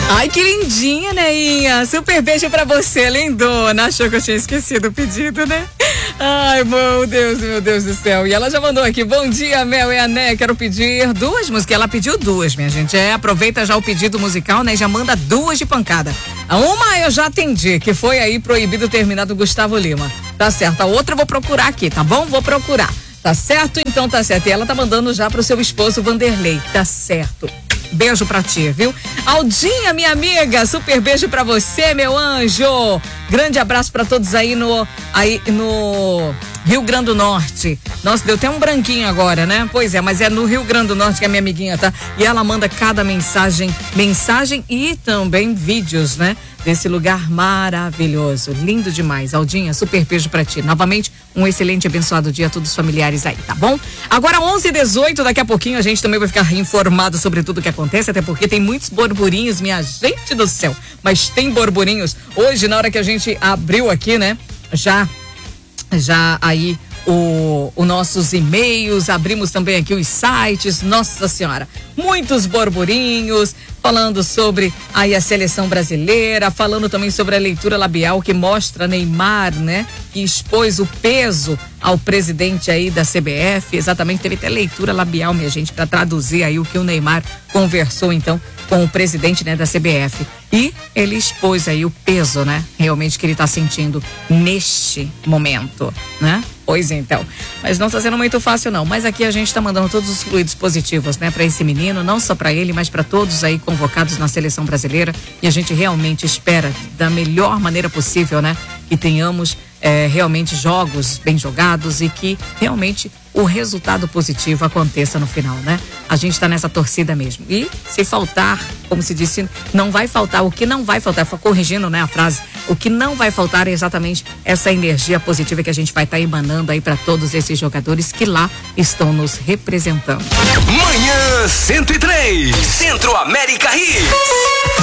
Ai, que lindinha, Neinha. Super beijo pra você, lindona. Achou que eu tinha esquecido o pedido, né? Ai, meu Deus do céu. E ela já mandou aqui, bom dia, Mel e Ané, quero pedir 2 músicas. Ela pediu 2, minha gente. Aproveita já o pedido musical, né? Já manda 2 de pancada. Uma eu já atendi, que foi aí Proibido Terminar do Gustavo Lima. Tá certo. A outra eu vou procurar aqui, tá bom? Vou procurar. Tá certo? Então tá certo. E ela tá mandando já pro seu esposo Vanderlei. Tá certo. Beijo pra ti, viu? Aldinha, minha amiga, super beijo pra você, meu anjo. Grande abraço pra todos aí no Rio Grande do Norte. Nossa, deu até um branquinho agora, né? Pois é, mas é no Rio Grande do Norte que a minha amiguinha tá. E ela manda cada mensagem e também vídeos, né? Desse lugar maravilhoso. Lindo demais. Aldinha, super beijo pra ti. Novamente, um excelente e abençoado dia a todos os familiares aí, tá bom? Agora 11h18, daqui a pouquinho a gente também vai ficar informado sobre tudo que acontece, até porque tem muitos burburinhos, minha gente do céu. Mas tem burburinhos. Hoje, na hora que a gente abriu aqui, né? Já aí os nossos e-mails, abrimos também aqui os sites, nossa senhora, muitos burburinhos, falando sobre aí a seleção brasileira, falando também sobre a leitura labial que mostra Neymar, né, que expôs o peso ao presidente aí da CBF, exatamente, teve até leitura labial, minha gente, para traduzir aí o que o Neymar conversou então com o presidente, né, da CBF. E ele expôs aí o peso, né, realmente que ele tá sentindo neste momento, né? Pois então, mas não está sendo muito fácil não, mas aqui a gente está mandando todos os fluidos positivos, né, para esse menino, não só para ele, mas para todos aí convocados na seleção brasileira, e a gente realmente espera da melhor maneira possível, né, que tenhamos realmente jogos bem jogados e que realmente o resultado positivo aconteça no final, né? A gente está nessa torcida mesmo. E se faltar, como se disse, não vai faltar, o que não vai faltar, corrigindo, né, a frase, o que não vai faltar é exatamente essa energia positiva que a gente vai estar emanando aí para todos esses jogadores que lá estão nos representando. Manhã 103, Centro América Hits.